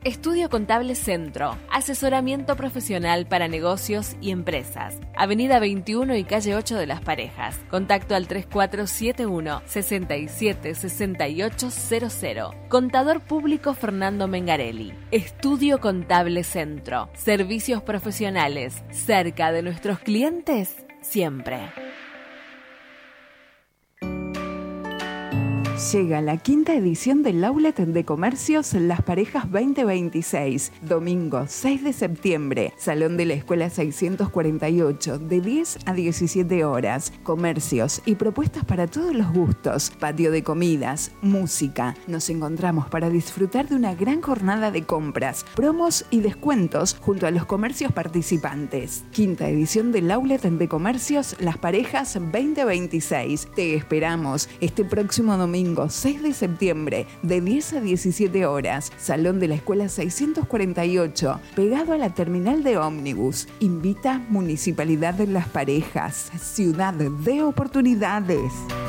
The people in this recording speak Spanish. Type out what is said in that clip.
Estudio Contable Centro, asesoramiento profesional para negocios y empresas. Avenida 21 y calle 8 de Las Parejas. Contacto al 3471 67 6800. Contador público Fernando Mengarelli. Estudio Contable Centro. Servicios profesionales cerca de nuestros clientes siempre. Llega la quinta edición del Outlet de Comercios Las Parejas 2026, domingo 6 de septiembre, Salón de la Escuela 648, de 10 a 17 horas. Comercios y propuestas para todos los gustos, patio de comidas, música. Nos encontramos para disfrutar de una gran jornada de compras, promos y descuentos junto a los comercios participantes. Quinta edición del Outlet de Comercios Las Parejas 2026. Te esperamos este próximo domingo 6 de septiembre, de 10 a 17 horas, Salón de la Escuela 648, pegado a la terminal de ómnibus. Invita Municipalidad de Las Parejas, ciudad de oportunidades.